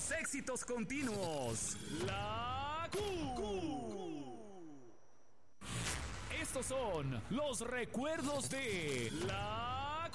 los éxitos continuos. La Q. Estos son los recuerdos de La